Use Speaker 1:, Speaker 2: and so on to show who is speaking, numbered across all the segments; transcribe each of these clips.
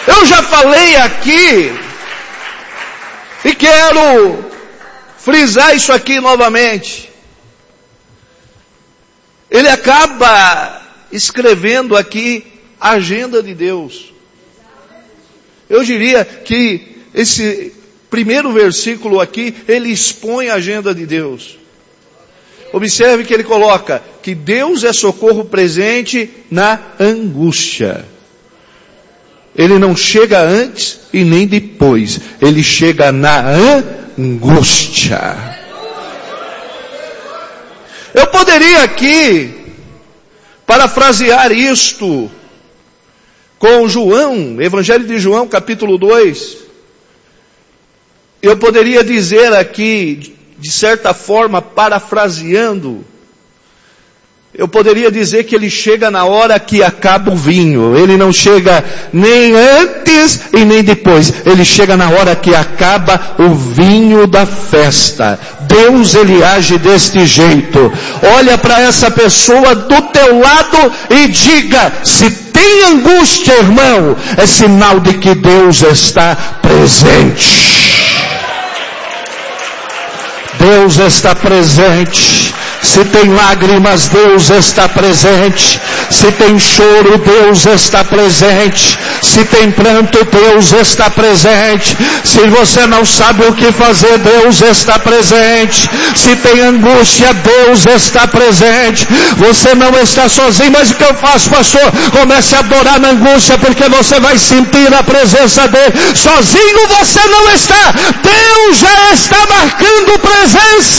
Speaker 1: Eu já falei aqui, e quero frisar isso aqui novamente. Ele acaba escrevendo aqui a agenda de Deus. Eu diria que esse primeiro versículo aqui, ele expõe a agenda de Deus. Observe que ele coloca que Deus é socorro presente na angústia. Ele não chega antes e nem depois. Ele chega na angústia. Eu poderia aqui parafrasear isto com João, Evangelho de João, capítulo 2. Eu poderia dizer aqui, de certa forma, parafraseando, eu poderia dizer que ele chega na hora que acaba o vinho. Ele não chega nem antes e nem depois. Ele chega na hora que acaba o vinho da festa. Deus, ele age deste jeito. Olha para essa pessoa do teu lado e diga: se tem angústia, irmão, é sinal de que Deus está presente. Deus está presente. Se tem lágrimas, Deus está presente. Se tem choro, Deus está presente. Se tem pranto, Deus está presente. Se você não sabe o que fazer, Deus está presente. Se tem angústia, Deus está presente. Você não está sozinho. Mas o que eu faço, pastor? Comece a adorar na angústia, porque você vai sentir a presença dele. Sozinho você não está. Deus já está marcando presença.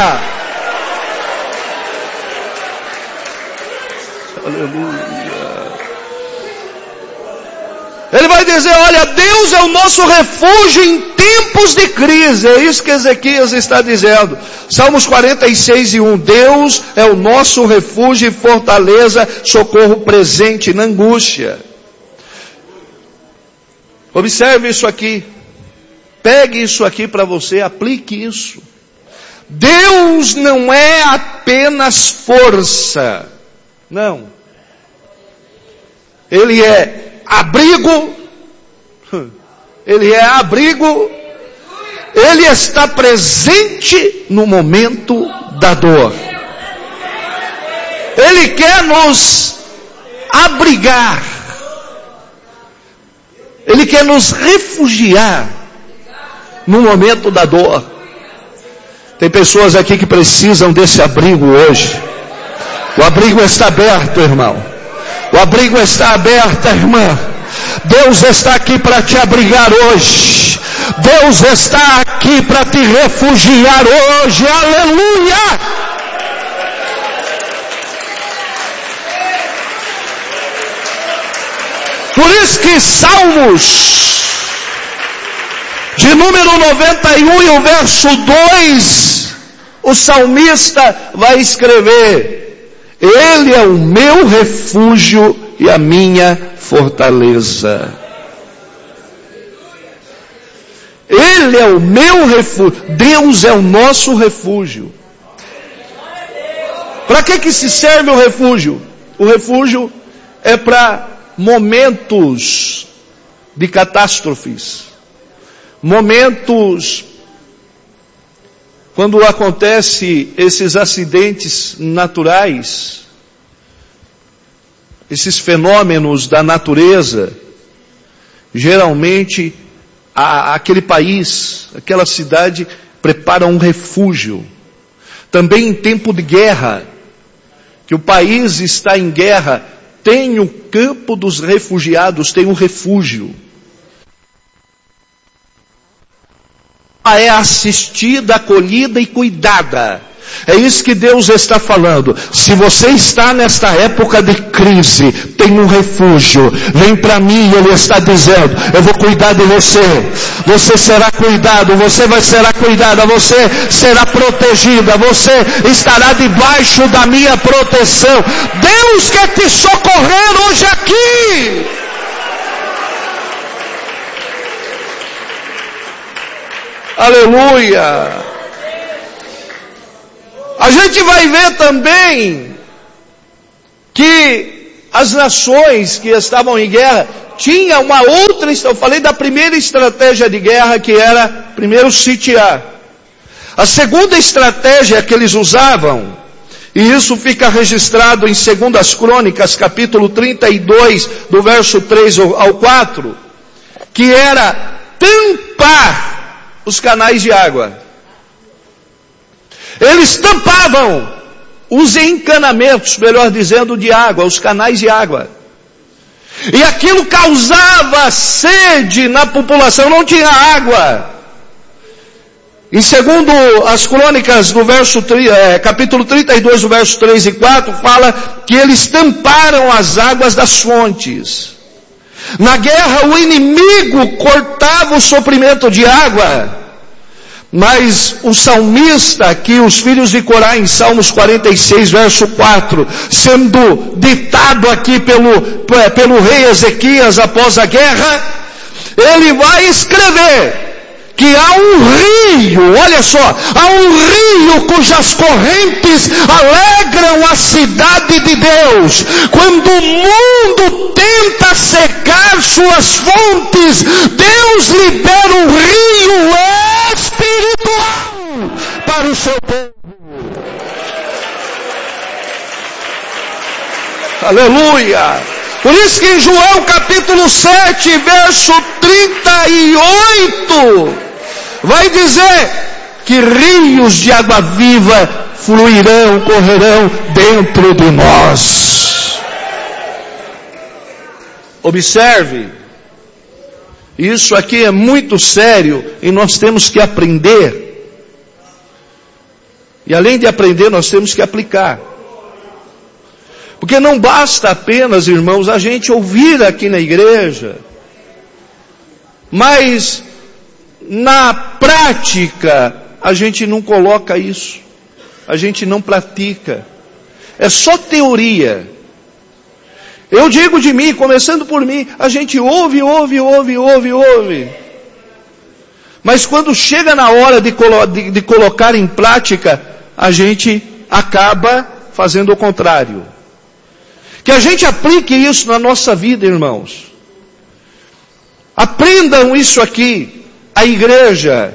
Speaker 1: Aleluia. Ele vai dizer: olha, Deus é o nosso refúgio em tempos de crise. É isso que Ezequias está dizendo. Salmos 46:1. Deus é o nosso refúgio e fortaleza, socorro presente na angústia. Observe isso aqui. Pegue isso aqui para você, aplique isso. Deus não é apenas força. Não. Ele é abrigo. Ele é abrigo. Ele está presente no momento da dor. Ele quer nos abrigar. Ele quer nos refugiar no momento da dor. Tem pessoas aqui que precisam desse abrigo hoje. O abrigo está aberto, irmão. O abrigo está aberto, irmã. Deus está aqui para te abrigar hoje. Deus está aqui para te refugiar hoje. Aleluia! Por isso que Salmos, de número 91 e o verso 2, o salmista vai escrever: Ele é o meu refúgio e a minha fortaleza. Ele é o meu refúgio. Deus é o nosso refúgio. Para que se serve o refúgio? O refúgio é para momentos de catástrofes. Momentos quando acontece esses acidentes naturais, esses fenômenos da natureza, geralmente aquele país, aquela cidade prepara um refúgio. Também em tempo de guerra, que o país está em guerra, tem o campo dos refugiados, tem um refúgio. É assistida, acolhida e cuidada. É isso que Deus está falando. Se você está nesta época de crise, tem um refúgio. Vem para mim, Ele está dizendo: eu vou cuidar de você. Você será cuidado, você será cuidada, você será protegida, você estará debaixo da minha proteção. Deus quer te socorrer hoje aqui. Aleluia! A gente vai ver também que as nações que estavam em guerra tinha uma outra, eu falei da primeira estratégia de guerra, que era primeiro sitiar. A segunda estratégia que eles usavam, e isso fica registrado em 2 Crônicas, capítulo 32, do verso 3 ao 4, que era tampar os canais de água. Eles tampavam os encanamentos, melhor dizendo, de água, os canais de água. E aquilo causava sede na população, não tinha água. Em segundo as crônicas do capítulo 32, do verso 3 e 4, fala que eles tamparam as águas das fontes. Na guerra o inimigo cortava o suprimento de água. Mas o salmista aqui, os filhos de Corá, em Salmos 46, verso 4, sendo ditado aqui pelo rei Ezequias após a guerra, ele vai escrever que há um rio, olha só, há um rio cujas correntes alegram a cidade de Deus. Quando o mundo tenta secar suas fontes, Deus libera um rio espiritual para o seu povo. Aleluia! Por isso que em João capítulo 7, verso 38, vai dizer que rios de água viva fluirão, correrão dentro de nós. Observe, isso aqui é muito sério e nós temos que aprender. E além de aprender, nós temos que aplicar. Porque não basta apenas, irmãos, a gente ouvir aqui na igreja, mas na prática a gente não coloca isso, a gente não pratica, é só teoria. Eu digo de mim, começando por mim, a gente ouve, mas quando chega na hora de colocar em prática, a gente acaba fazendo o contrário. Que a gente aplique isso na nossa vida, irmãos. Aprendam isso aqui. A igreja,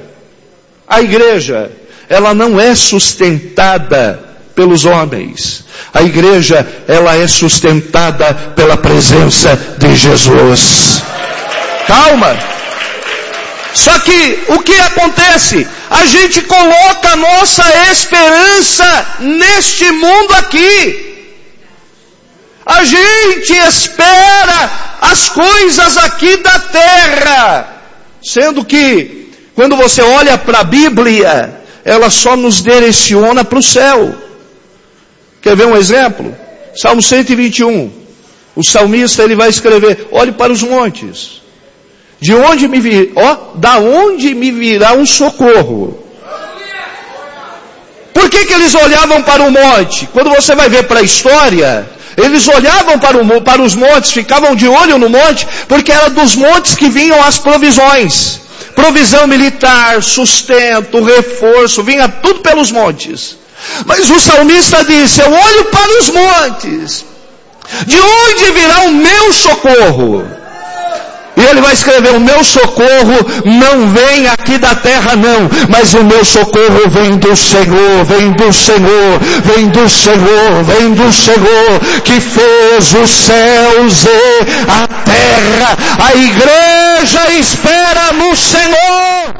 Speaker 1: ela não é sustentada pelos homens. A igreja, ela é sustentada pela presença de Jesus. Calma. Só que, o que acontece? A gente coloca a nossa esperança neste mundo aqui. A gente espera as coisas aqui da terra. Sendo que, quando você olha para a Bíblia, ela só nos direciona para o céu. Quer ver um exemplo? Salmo 121. O salmista, ele vai escrever, olhe para os montes. Da onde me virá um socorro? Por que eles olhavam para o monte? Quando você vai ver para a história, eles olhavam para os montes, ficavam de olho no monte, porque era dos montes que vinham as provisões. Provisão militar, sustento, reforço, vinha tudo pelos montes. Mas o salmista disse, eu olho para os montes, de onde virá o meu socorro? E ele vai escrever, o meu socorro não vem aqui da terra não, mas o meu socorro vem do Senhor, que fez os céus e a terra. A igreja espera no Senhor.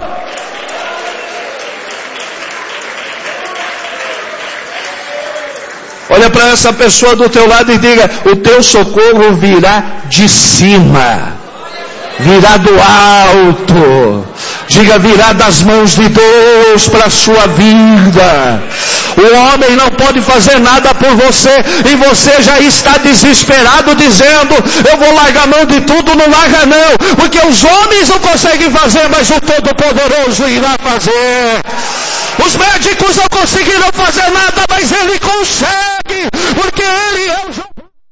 Speaker 1: Olha para essa pessoa do teu lado e diga, o teu socorro virá de cima. Virá do alto. Diga, virá das mãos de Deus para a sua vida. O homem não pode fazer nada por você, e você já está desesperado dizendo, eu vou largar a mão de tudo. Não larga não, porque os homens não conseguem fazer, mas o Todo-Poderoso irá fazer. Os médicos não conseguiram fazer nada, mas Ele consegue, porque Ele é o...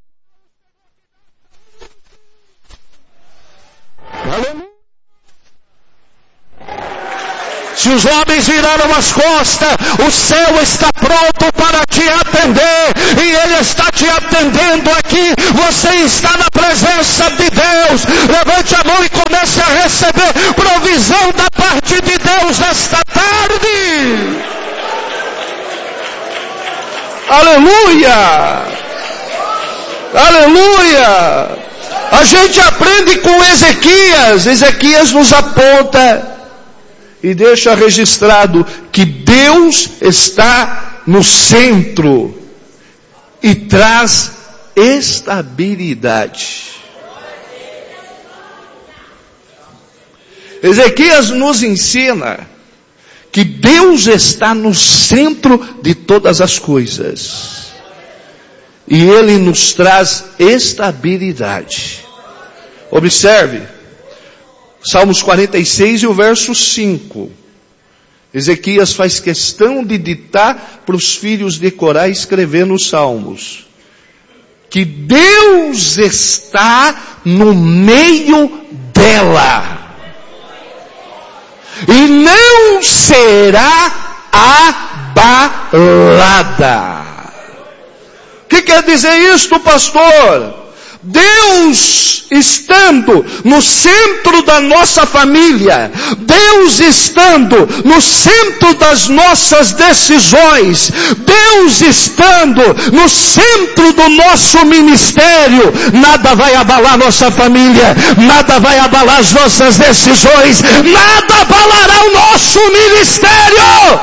Speaker 1: Se os homens viraram as costas, o céu está pronto para te atender. e Ele está te atendendo aqui. Você está na presença de Deus. Levante a mão e comece a receber provisão da parte de Deus nesta tarde. Aleluia! Aleluia! A gente aprende com Ezequias. Ezequias nos aponta e deixa registrado que Deus está no centro e traz estabilidade. Ezequias nos ensina que Deus está no centro de todas as coisas. E Ele nos traz estabilidade. Observe, Salmos 46 e o verso 5. Ezequias faz questão de ditar para os filhos de Corá escrever nos Salmos. Que Deus está no meio dela. E não será abalada. O que quer dizer isto, pastor? Deus estando no centro da nossa família, Deus estando no centro das nossas decisões, Deus estando no centro do nosso ministério, nada vai abalar nossa família, nada vai abalar as nossas decisões, nada abalará o nosso ministério.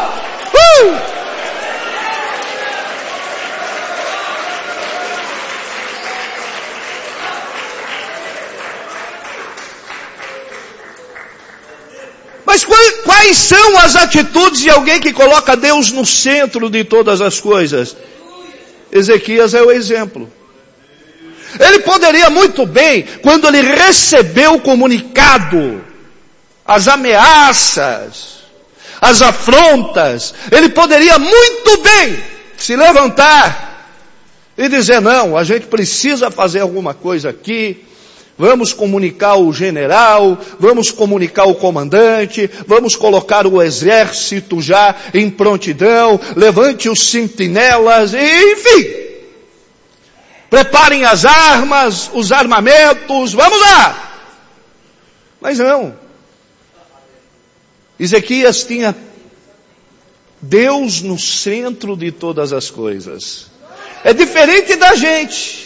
Speaker 1: Mas quais são as atitudes de alguém que coloca Deus no centro de todas as coisas? Ezequias é o exemplo. Ele poderia muito bem, quando ele recebeu o comunicado, as ameaças, as afrontas, ele poderia muito bem se levantar e dizer, não, a gente precisa fazer alguma coisa aqui. Vamos comunicar o general, vamos comunicar o comandante, vamos colocar o exército já em prontidão, levante os sentinelas, enfim. Preparem as armas, os armamentos, vamos lá. Mas não. Ezequias tinha Deus no centro de todas as coisas. É diferente da gente.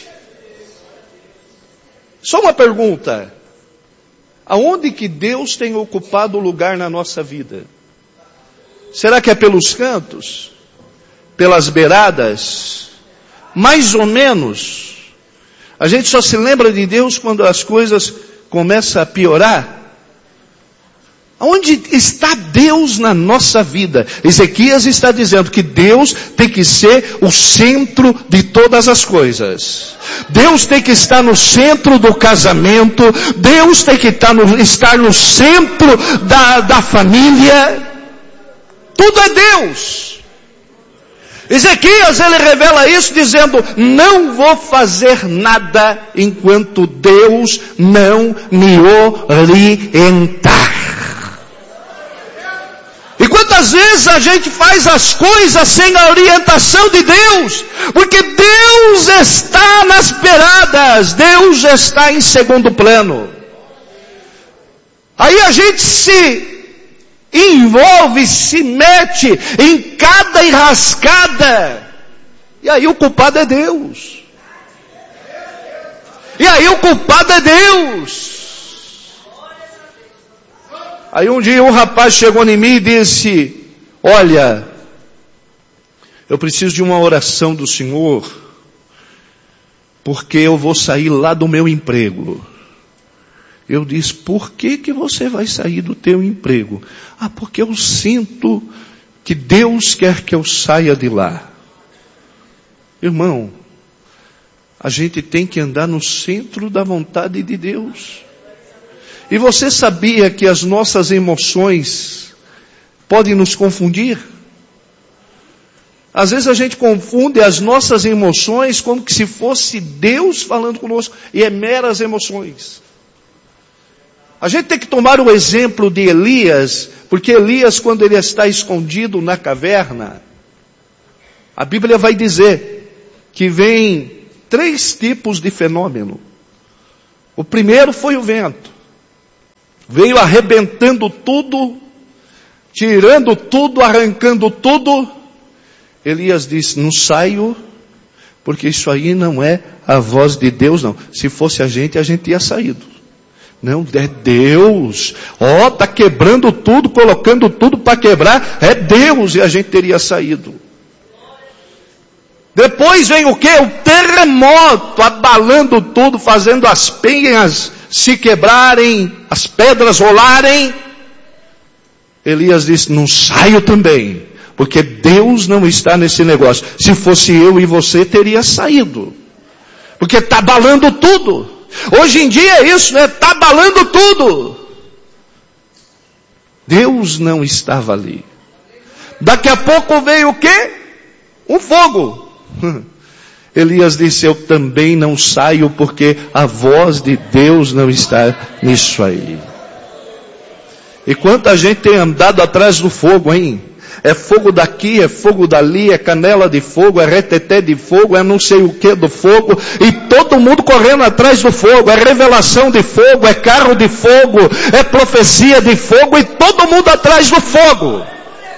Speaker 1: Só uma pergunta. Aonde que Deus tem ocupado o lugar na nossa vida? Será que é pelos cantos? Pelas beiradas? Mais ou menos. A gente só se lembra de Deus quando as coisas começam a piorar. Aonde está Deus na nossa vida? Ezequias está dizendo que Deus tem que ser o centro de todas as coisas. Deus tem que estar no centro do casamento. Deus tem que estar no centro da família. Tudo é Deus. Ezequias, ele revela isso dizendo, não vou fazer nada enquanto Deus não me orientar. E quantas vezes a gente faz as coisas sem a orientação de Deus? Porque Deus está nas beiradas, Deus está em segundo plano. Aí a gente se envolve, se mete em cada enrascada. E aí o culpado é Deus. E aí o culpado é Deus. Aí um dia um rapaz chegou em mim e disse, olha, eu preciso de uma oração do Senhor, porque eu vou sair lá do meu emprego. Eu disse, por que você vai sair do teu emprego? Ah, porque eu sinto que Deus quer que eu saia de lá. Irmão, a gente tem que andar no centro da vontade de Deus. E você sabia que as nossas emoções podem nos confundir? Às vezes a gente confunde as nossas emoções como que se fosse Deus falando conosco, e é meras emoções. A gente tem que tomar o exemplo de Elias, porque Elias, quando ele está escondido na caverna, a Bíblia vai dizer que vem 3 tipos de fenômeno. O primeiro foi o vento. Veio arrebentando tudo, tirando tudo, arrancando tudo. Elias disse, não saio, porque isso aí não é a voz de Deus, não. Se fosse a gente ia saído. Não, é Deus. Está quebrando tudo, colocando tudo para quebrar. É Deus, e a gente teria saído. Depois vem o quê? O terremoto, abalando tudo, fazendo as penhas se quebrarem, as pedras rolarem. Elias disse, não saio também, porque Deus não está nesse negócio. Se fosse eu e você, teria saído. Porque está abalando tudo. Hoje em dia é isso, né? Está abalando tudo. Deus não estava ali. Daqui a pouco veio o quê? Um fogo. Elias disse, eu também não saio, porque a voz de Deus não está nisso aí. E quanta gente tem andado atrás do fogo, hein? É fogo daqui, é fogo dali, é canela de fogo, é reteté de fogo, é não sei o que do fogo, e todo mundo correndo atrás do fogo, é revelação de fogo, é carro de fogo, é profecia de fogo, e todo mundo atrás do fogo.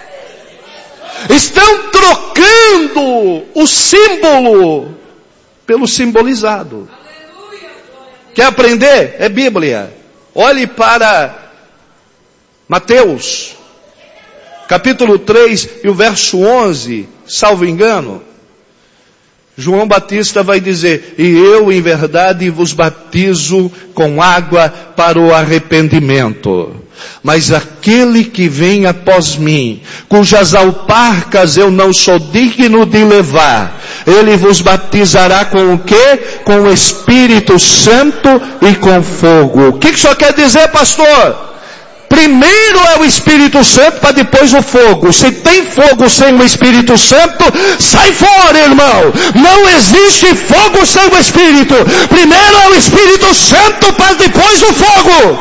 Speaker 1: Estão trocando o símbolo pelo simbolizado. Quer aprender? É Bíblia. Olhe para Mateus, capítulo 3 e o verso 11, salvo engano. João Batista vai dizer, e eu em verdade vos batizo com água para o arrependimento. Mas aquele que vem após mim, cujas alparcas eu não sou digno de levar, ele vos batizará com o quê? Com o Espírito Santo e com fogo. O que isso quer dizer, pastor? Primeiro é o Espírito Santo, para depois o fogo. Se tem fogo sem o Espírito Santo, sai fora, irmão. Não existe fogo sem o Espírito. Primeiro é o Espírito Santo, para depois o fogo.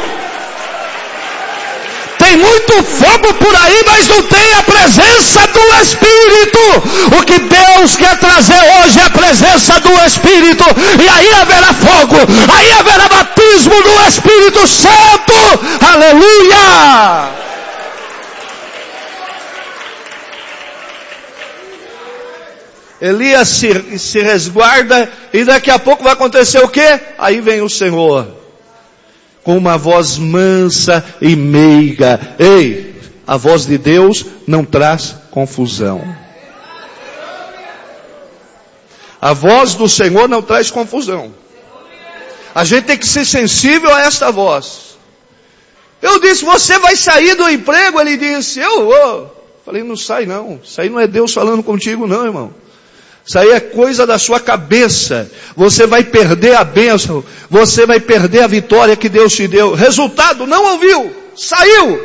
Speaker 1: Tem muito fogo por aí, mas não tem a presença do Espírito. O que Deus quer trazer hoje é a presença do Espírito. E aí haverá fogo, aí haverá batismo do Espírito Santo. Aleluia! Elias se resguarda, e daqui a pouco vai acontecer o quê? Aí vem o Senhor, com uma voz mansa e meiga. Ei, a voz de Deus não traz confusão. A voz do Senhor não traz confusão. A gente tem que ser sensível a esta voz. Eu disse, você vai sair do emprego? Ele disse, eu vou. Falei, não sai não. Isso aí não é Deus falando contigo não, irmão. Isso aí é coisa da sua cabeça. Você vai perder a bênção. Você vai perder a vitória que Deus te deu. Resultado, não ouviu. Saiu.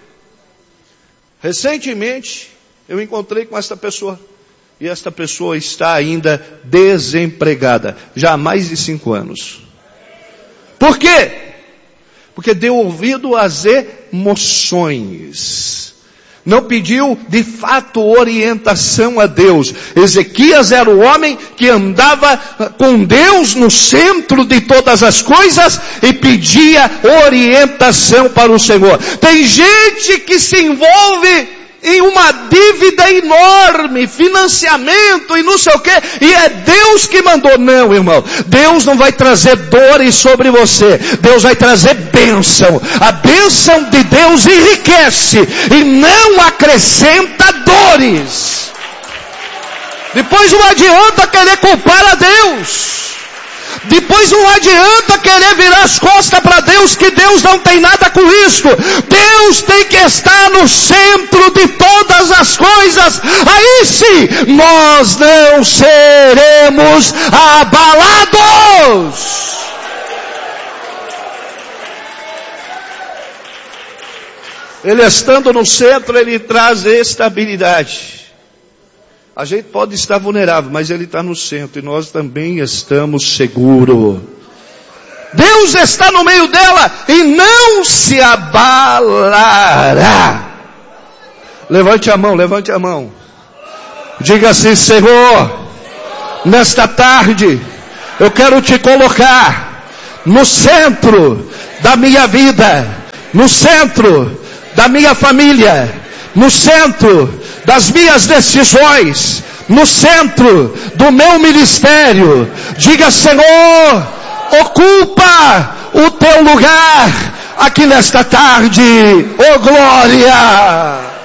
Speaker 1: Recentemente, eu encontrei com esta pessoa. E esta pessoa está ainda desempregada. Já há mais de 5 anos. Por quê? Porque deu ouvido às emoções. Não pediu de fato orientação a Deus. Ezequias era o homem que andava com Deus no centro de todas as coisas e pedia orientação para o Senhor. Tem gente que se envolve em uma dívida enorme, financiamento e não sei o que, e é Deus que mandou. Não, irmão, Deus não vai trazer dores sobre você, Deus vai trazer bênção. A bênção de Deus enriquece e não acrescenta dores. Depois não adianta querer culpar a Deus. Depois não adianta querer virar as costas para Deus, que Deus não tem nada com isso. Deus tem que estar no centro de todas as coisas. Aí sim, nós não seremos abalados. Ele estando no centro, ele traz estabilidade. A gente pode estar vulnerável, mas Ele está no centro e nós também estamos seguros. Deus está no meio dela e não se abalará. Levante a mão, levante a mão. Diga assim, Senhor, Nesta tarde, eu quero te colocar no centro da minha vida, no centro da minha família, no centro das minhas decisões, no centro do meu ministério. Diga: Senhor, ocupa o teu lugar aqui nesta tarde. Oh glória!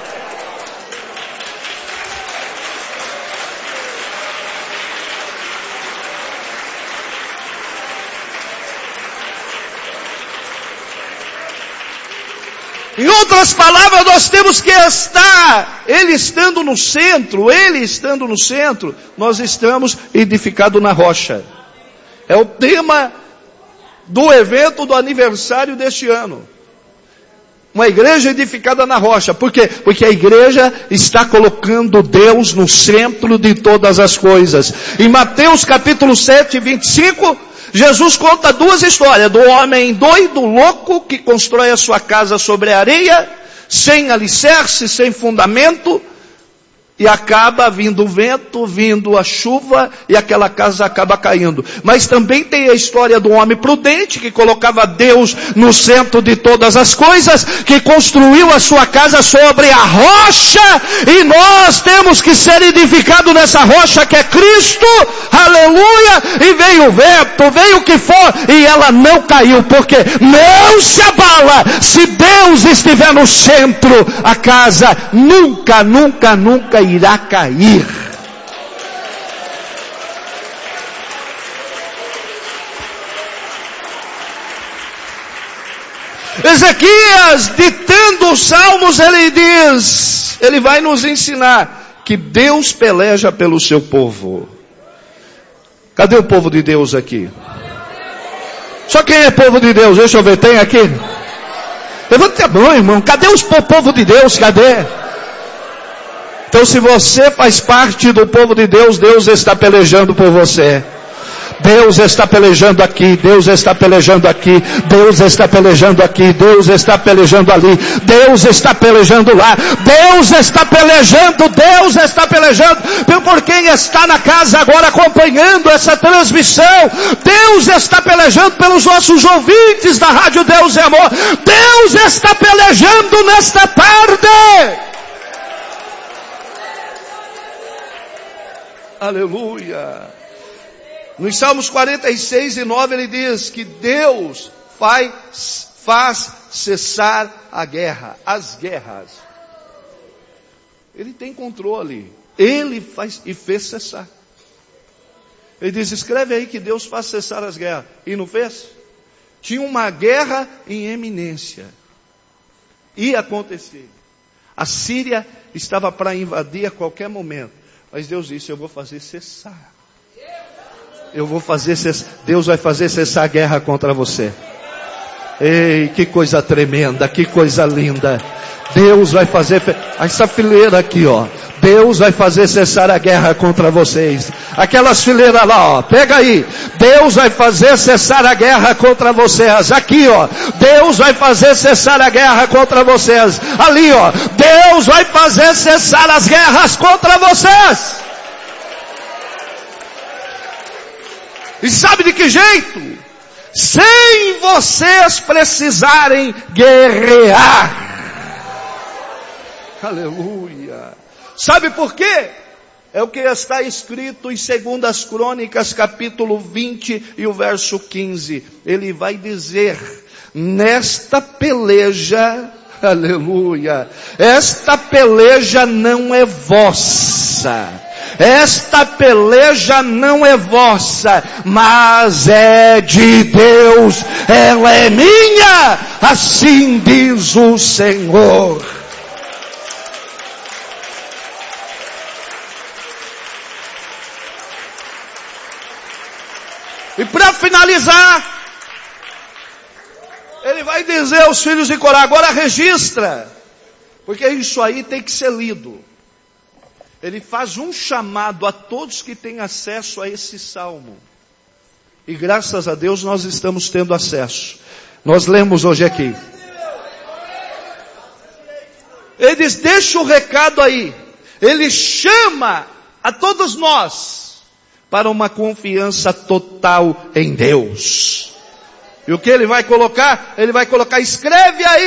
Speaker 1: Em outras palavras, nós temos que estar, Ele estando no centro, nós estamos edificados na rocha. É o tema do evento do aniversário deste ano. Uma igreja edificada na rocha. Por quê? Porque a igreja está colocando Deus no centro de todas as coisas. Em Mateus capítulo 7, 25... Jesus conta duas histórias, do homem doido, louco, que constrói a sua casa sobre a areia, sem alicerce, sem fundamento, e acaba vindo o vento, vindo a chuva, e aquela casa acaba caindo. Mas também tem a história do homem prudente, que colocava Deus no centro de todas as coisas, que construiu a sua casa sobre a rocha, e nós temos que ser edificados nessa rocha que é Cristo, aleluia, e veio o vento, veio o que for, e ela não caiu, porque não se abala. Se Deus estiver no centro, a casa nunca irá cair. Ezequias, ditando os salmos, ele vai nos ensinar que Deus peleja pelo seu povo. Cadê o povo de Deus aqui? Só quem é povo de Deus? Deixa eu ver, tem aqui? Levanta a mão, irmão. Cadê o povo de Deus? Cadê? Então, se você faz parte do povo de Deus, Deus está pelejando por você. Deus está pelejando aqui, Deus está pelejando aqui, Deus está pelejando aqui, Deus está pelejando ali, Deus está pelejando lá, Deus está pelejando por quem está na casa agora acompanhando essa transmissão. Deus está pelejando pelos nossos ouvintes da Rádio Deus é Amor. Deus está pelejando nesta tarde. Aleluia. Nos Salmos 46 e 9 ele diz que Deus faz cessar a guerra, as guerras. Ele tem controle. Ele faz e fez cessar. Ele diz: escreve aí que Deus faz cessar as guerras. E não fez? Tinha uma guerra em eminência. Ia acontecer. A Síria estava para invadir a qualquer momento. Mas Deus disse: eu vou fazer cessar. Deus vai fazer cessar a guerra contra você. Ei, que coisa tremenda, que coisa linda. Deus vai fazer, essa fileira aqui, ó. Deus vai fazer cessar a guerra contra vocês. Aquelas fileiras lá, ó. Pega aí. Deus vai fazer cessar a guerra contra vocês. Aqui, ó. Deus vai fazer cessar a guerra contra vocês. Ali, ó. Deus vai fazer cessar as guerras contra vocês. E sabe de que jeito? Sem vocês precisarem guerrear. Aleluia. Sabe por quê? É o que está escrito em 2 Crônicas, capítulo 20 e o verso 15. Ele vai dizer: nesta peleja, aleluia, esta peleja não é vossa. Esta peleja não é vossa, mas é de Deus. Ela é minha, assim diz o Senhor. E para finalizar, ele vai dizer aos filhos de Corá: agora registra, porque isso aí tem que ser lido. Ele faz um chamado a todos que têm acesso a esse salmo. E graças a Deus nós estamos tendo acesso. Nós lemos hoje aqui. Ele diz: deixa o recado aí. Ele chama a todos nós para uma confiança total em Deus. E o que ele vai colocar? Ele vai colocar, escreve aí